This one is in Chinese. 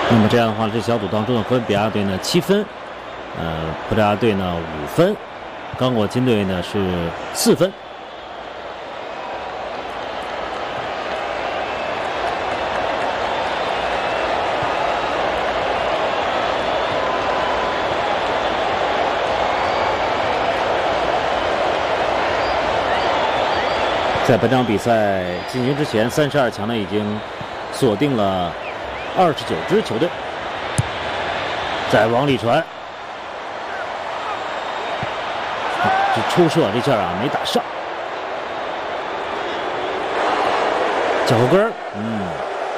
那么这样的话，这小组当中呢，哥伦比亚队呢7分，葡萄牙队呢5分，刚果金队呢是4分。在本场比赛进行之前，32强呢已经锁定了29支球队。再往里传，这抽射这下啊没打上，脚后跟儿，